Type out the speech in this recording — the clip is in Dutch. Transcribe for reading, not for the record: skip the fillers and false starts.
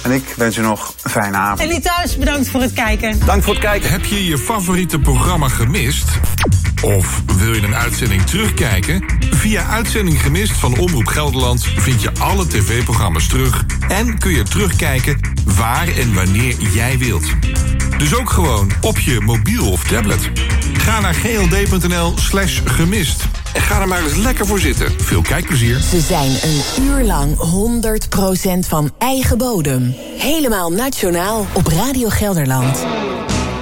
En ik wens u nog een fijne avond. En die thuis, bedankt voor het kijken. Dank voor het kijken. Heb je je favoriete programma gemist? Of wil je een uitzending terugkijken? Via Uitzending Gemist van Omroep Gelderland vind je alle tv-programma's terug en kun je terugkijken waar en wanneer jij wilt. Dus ook gewoon op je mobiel of tablet. Ga naar gld.nl/gemist en ga er maar eens lekker voor zitten. Veel kijkplezier. Ze zijn een uur lang 100% van eigen bodem. Helemaal nationaal op Radio Gelderland.